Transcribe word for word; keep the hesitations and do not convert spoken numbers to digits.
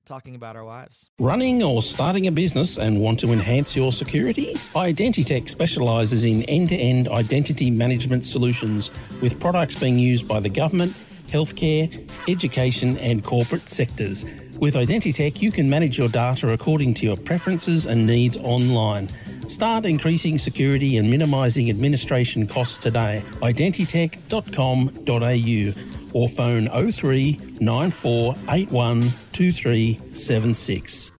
talking about our wives. Running or starting a business and want to enhance your security? Identitech specialises in end-to-end identity management solutions with products being used by the government, healthcare, education and corporate sectors. With Identitech, you can manage your data according to your preferences and needs online. Start increasing security and minimising administration costs today. identitech dot com dot a u or phone oh three nine four eight one two three seven six.